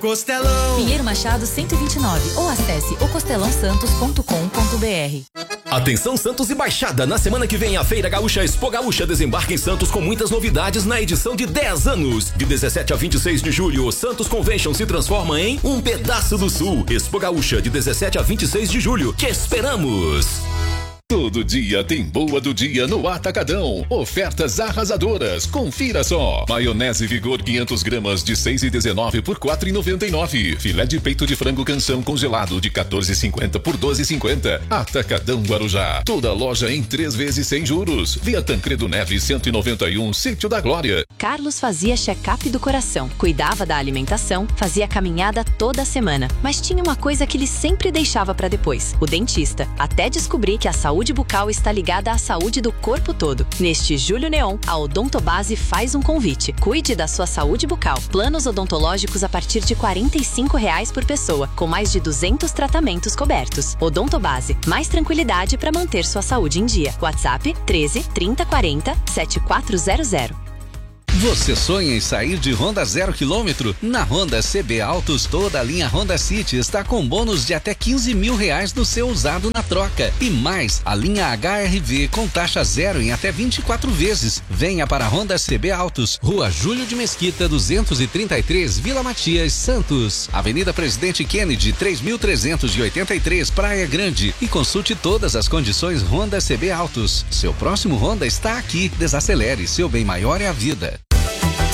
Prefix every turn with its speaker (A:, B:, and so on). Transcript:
A: Costelão.
B: Pinheiro Machado 129 ou acesse ocostelãosantos.com.br.
C: Atenção Santos e Baixada, na semana que vem a Feira Gaúcha Expo Gaúcha desembarca em Santos com muitas novidades na edição de 10 anos. De 17 a 26 de julho, o Santos Convention se transforma em um pedaço do Sul. Expo Gaúcha de 17 a 26 de julho. Te esperamos!
D: Todo dia tem boa do dia no Atacadão. Ofertas arrasadoras. Confira só. Maionese Vigor 500 gramas de 6,19 por 4,99. Filé de peito de frango canção congelado de 14,50 por 12,50. Atacadão Guarujá. Toda loja em 3 vezes sem juros. Via Tancredo Neves 191, Sítio da Glória.
B: Carlos fazia check-up do coração, cuidava da alimentação, fazia caminhada toda semana. Mas tinha uma coisa que ele sempre deixava pra depois: o dentista. Até descobrir que a saúde bucal está ligada à saúde do corpo todo. Neste Julho Neon, a Odontobase faz um convite. Cuide da sua saúde bucal. Planos odontológicos a partir de R$ 45,00 por pessoa, com mais de 200 tratamentos cobertos. Odontobase, mais tranquilidade para manter sua saúde em dia. WhatsApp 13 30 40 7400.
E: Você sonha em sair de Honda 0 km? Na Honda CB Autos, toda a linha Honda City está com bônus de até R$15.000 no seu usado na troca. E mais, a linha HR-V com taxa zero em até 24 vezes. Venha para a Honda CB Autos, Rua Júlio de Mesquita, 233, Vila Matias, Santos. Avenida Presidente Kennedy, 3.383, Praia Grande. E consulte todas as condições Honda CB Autos. Seu próximo Honda está aqui. Desacelere, seu bem maior é a vida.